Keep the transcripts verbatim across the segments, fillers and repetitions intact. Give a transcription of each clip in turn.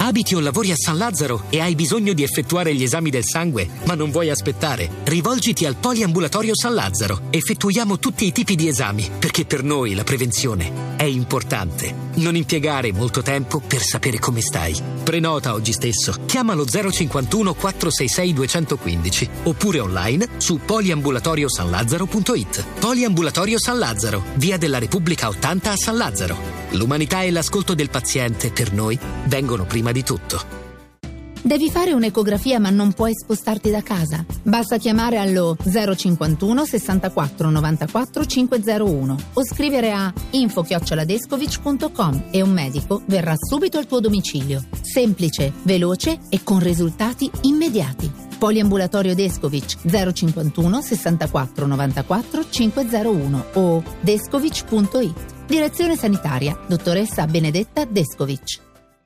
Abiti o lavori a San Lazzaro e hai bisogno di effettuare gli esami del sangue, ma non vuoi aspettare? Rivolgiti al Poliambulatorio San Lazzaro. Effettuiamo tutti i tipi di esami, perché per noi la prevenzione è importante. Non impiegare molto tempo per sapere come stai. Prenota oggi stesso. Chiamalo zero cinquantuno quattrocentosessantasei duecentoquindici oppure online su poliambulatorio san lazzaro punto it. Poliambulatorio San Lazzaro, via della Repubblica ottanta a San Lazzaro. L'umanità e l'ascolto del paziente per noi vengono prima di tutto. Devi fare un'ecografia ma non puoi spostarti da casa? Basta chiamare allo zero cinquantuno sessantaquattro novantaquattro cinquecentouno o scrivere a info chiocciola descovich punto com e un medico verrà subito al tuo domicilio. Semplice, veloce e con risultati immediati. Poliambulatorio Descovich zero cinquantuno sessantaquattro novantaquattro cinquecentouno o descovich punto it. Direzione sanitaria, dottoressa Benedetta Descovich.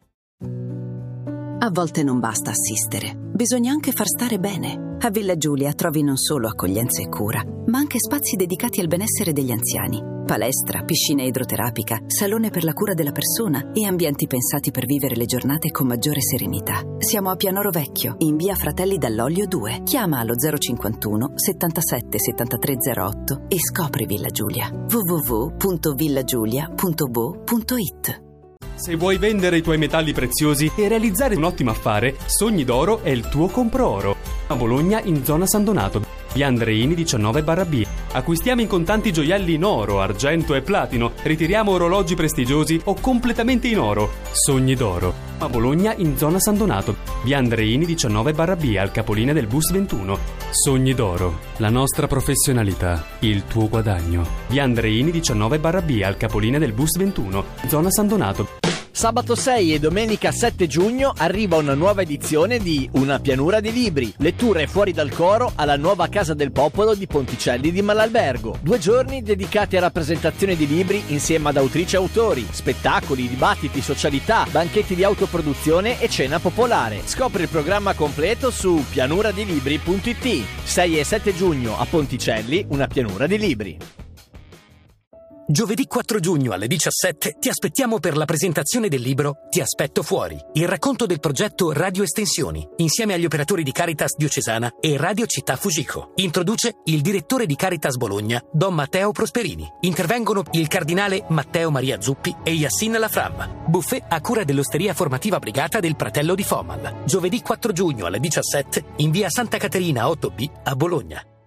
A volte non basta assistere, bisogna anche far stare bene. A Villa Giulia trovi non solo accoglienza e cura, ma anche spazi dedicati al benessere degli anziani. Palestra, piscina idroterapica, salone per la cura della persona e ambienti pensati per vivere le giornate con maggiore serenità. Siamo a Pianoro Vecchio, in via Fratelli Dall'Olio due. Chiama allo zero cinquantuno settantasette settantatré zero otto e scopri Villa Giulia. w w w punto villagiulia punto bo punto it. Se vuoi vendere i tuoi metalli preziosi e realizzare un ottimo affare, Sogni d'Oro è il tuo compro-oro. A Bologna, in zona San Donato, via Andreini diciannove barra B. Acquistiamo in contanti gioielli in oro, argento e platino. Ritiriamo orologi prestigiosi o completamente in oro. Sogni d'Oro. A Bologna, in zona San Donato, via Andreini diciannove barra B, al capolinea del bus ventuno. Sogni d'Oro. La nostra professionalità, il tuo guadagno. Via Andreini diciannove barra B, al capolinea del bus ventuno, zona San Donato. Sabato sei e domenica sette giugno arriva una nuova edizione di Una pianura di libri. Letture fuori dal coro alla nuova Casa del Popolo di Ponticelli di Malalbergo. Due giorni dedicati a rappresentazioni di libri insieme ad autrici e autori, spettacoli, dibattiti, socialità, banchetti di autoproduzione e cena popolare. Scopri il programma completo su pianuradilibri punto it. sei e sette giugno a Ponticelli, Una pianura di libri. Giovedì quattro giugno alle diciassette ti aspettiamo per la presentazione del libro Ti aspetto fuori, il racconto del progetto Radio Estensioni, insieme agli operatori di Caritas Diocesana e Radio Città Fujiko. Introduce il direttore di Caritas Bologna, Don Matteo Prosperini. Intervengono il cardinale Matteo Maria Zuppi e Yassin Lafram. Buffet a cura dell'Osteria Formativa Brigata del Pratello di Fomal. Giovedì quattro giugno alle diciassette in via Santa Caterina otto B a Bologna.